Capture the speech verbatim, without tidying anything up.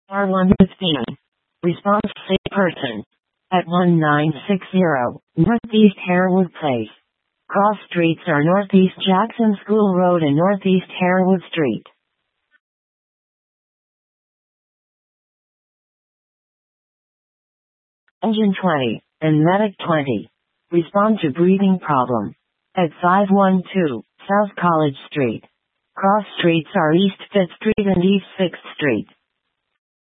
R one fifteen. Response say person. At one nine six zero, Northeast Harewood Place. Cross streets are Northeast Jackson School Road and Northeast Harewood Street. Engine twenty, and Medic twenty. Respond to breathing problem. At five one two, South College Street. Cross streets are East fifth Street and East sixth Street.